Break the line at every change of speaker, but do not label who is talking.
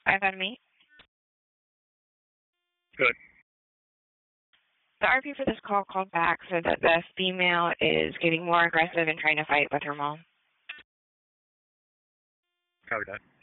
5-on-me.
Good.
The RP for this call called back said that the female is getting more aggressive and trying to fight with her mom.
Copy that.